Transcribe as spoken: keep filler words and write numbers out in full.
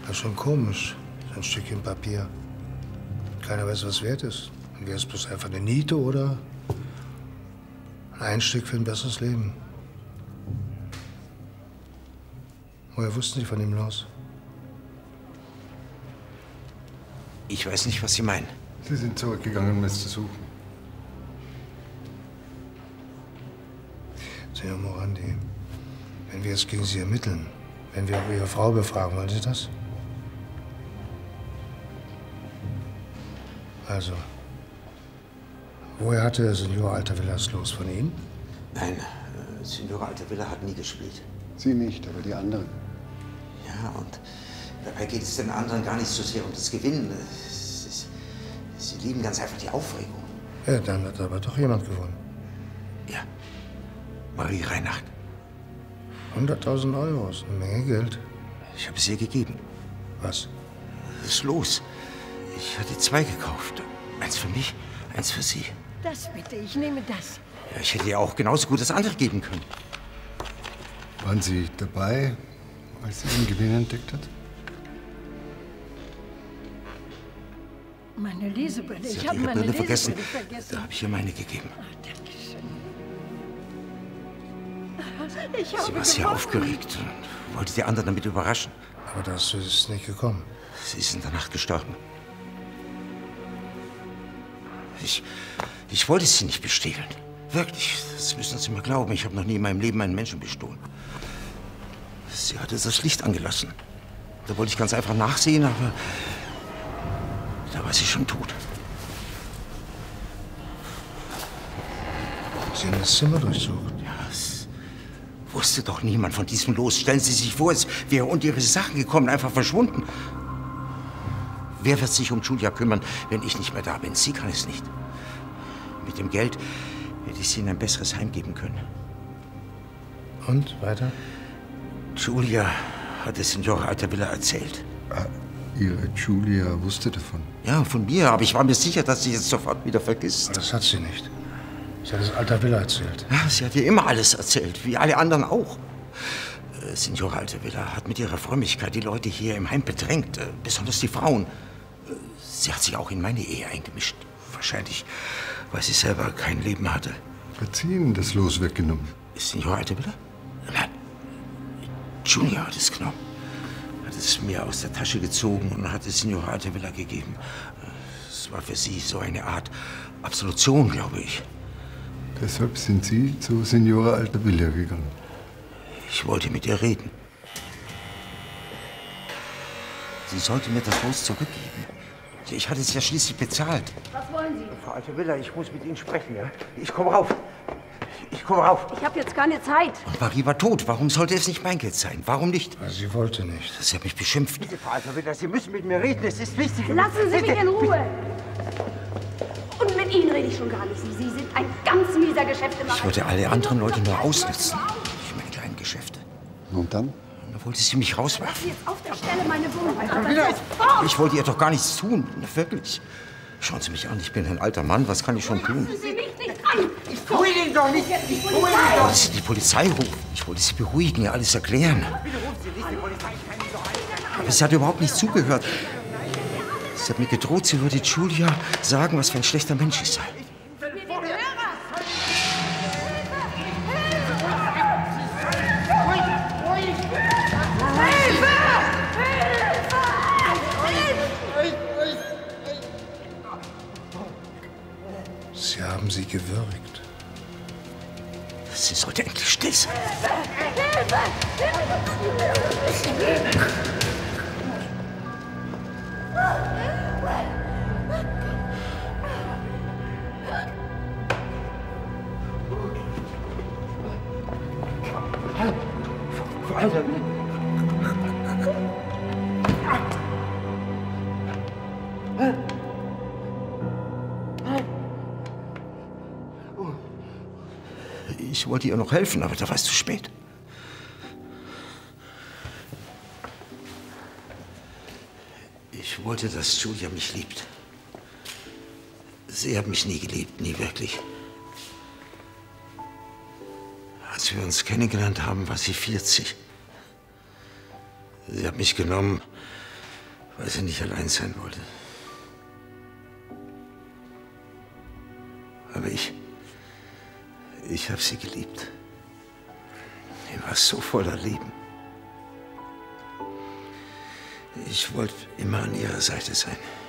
Das ist schon komisch, so ein Stückchen Papier. Keiner weiß, was wert ist. Wäre es bloß einfach eine Niete oder ein Einstieg für ein besseres Leben? Woher wussten Sie von ihm los? Ich weiß nicht, was Sie meinen. Sie sind zurückgegangen, um es zu suchen. Senor Morandi, wenn wir jetzt gegen Sie ermitteln, wenn wir Ihre Frau befragen, wollen Sie das? Also, woher hatte Senor Altavilla das los? Von Ihnen? Nein, äh, Senor Altavilla hat nie gespielt. Sie nicht, aber die anderen. Ja, und dabei geht es den anderen gar nicht so sehr um das Gewinnen. Es ist, sie lieben ganz einfach die Aufregung. Ja, dann hat aber doch jemand gewonnen. Ja, Marie Reinhardt. hunderttausend Euro ist eine Menge Geld. Ich habe es ihr gegeben. Was? Das Los. Ich hatte zwei gekauft. Eins für mich, eins für sie. Das bitte, ich nehme das. Ja, ich hätte ihr auch genauso gut das andere geben können. Waren Sie dabei, als sie den Gewinn entdeckt hat? Meine Lesebrille. Sie Ich hat habe ihre meine Brille vergessen. Lesebrille vergessen. Da habe ich ihr meine gegeben. Ah, Dankeschön. Ich habe Sie war sehr gewonnen. aufgeregt und wollte die anderen damit überraschen. Aber dazu ist es nicht gekommen. Sie ist in der Nacht gestorben. Ich, ich wollte sie nicht bestehlen. Wirklich, das müssen Sie mir glauben. Ich habe noch nie in meinem Leben einen Menschen bestohlen. Sie hatte das Licht angelassen. Da wollte ich ganz einfach nachsehen, aber da war sie schon tot. Sie haben das Zimmer durchsucht. Ja, es wusste doch niemand von diesem Los. Stellen Sie sich vor, es wäre unter Ihre Sachen gekommen, einfach verschwunden. Wer wird sich um Julia kümmern, wenn ich nicht mehr da bin? Sie kann es nicht. Mit dem Geld hätte ich sie in ein besseres Heim geben können. Und weiter? Julia hat es Signora Altavilla erzählt. Ah, Ihre Julia wusste davon. Ja, von mir, aber ich war mir sicher, dass sie es sofort wieder vergisst. Aber das hat sie nicht. Sie hat es Altavilla erzählt. Ja, sie hat ihr immer alles erzählt, wie alle anderen auch. Äh, Signora Altavilla hat mit ihrer Frömmigkeit die Leute hier im Heim bedrängt, äh, besonders die Frauen. Äh, sie hat sich auch in meine Ehe eingemischt. Wahrscheinlich, weil sie selber kein Leben hatte. Hat sie Ihnen das Los weggenommen? Ist Signora Altavilla? Nein. Julia hat es genommen. Hat es mir aus der Tasche gezogen und hat es Signora Altavilla gegeben. Es war für sie so eine Art Absolution, glaube ich. Deshalb sind Sie zu Signora Altavilla gegangen. Ich wollte mit ihr reden. Sie sollte mir das Los zurückgeben. Ich hatte es ja schließlich bezahlt. Was wollen Sie? Frau Altavilla, ich muss mit Ihnen sprechen, ja? Ich komme rauf. Ich komme rauf. Ich habe jetzt keine Zeit. Und Marie war tot. Warum sollte es nicht mein Geld sein? Warum nicht? Weil sie wollte nicht. Sie hat mich beschimpft. Bitte, Frau Altavilla, Sie müssen mit mir reden. Es ist wichtig. Lassen Sie Bitte. mich in Ruhe. Und mit Ihnen rede ich schon gar nicht. Sie, Sie sind ein ganz mieser Geschäftemacher. Ich wollte alle anderen Leute nur ausnutzen. Ich meine kleinen Geschäfte. Und dann? Da wollte sie mich rauswerfen. Sie jetzt auf der Stelle meine Wohnung. Ich wollte ihr doch gar nichts tun. Wirklich. Schauen Sie mich an, ich bin ein alter Mann. Was kann ich schon tun? Lassen Sie mich nicht an. Ich tue Ihnen doch nicht. Ich tue Ihnen doch. Ich wollte Sie die Polizei rufen. Ich wollte Sie beruhigen, ihr alles erklären. Aber sie hat überhaupt nicht zugehört. Sie hat mir gedroht, sie würde Julia sagen, was für ein schlechter Mensch ich sei. Sie haben sie gewürgt. Sie sollte endlich still sein. Frau Altavilla. Ich wollte ihr noch helfen, aber da war es zu spät. Ich wollte, dass Julia mich liebt. Sie hat mich nie geliebt, nie wirklich. Als wir uns kennengelernt haben, war sie vierzig. Sie hat mich genommen, weil sie nicht allein sein wollte. Aber ich, ich habe sie geliebt. Sie war so voller Leben. Ich wollte immer an ihrer Seite sein.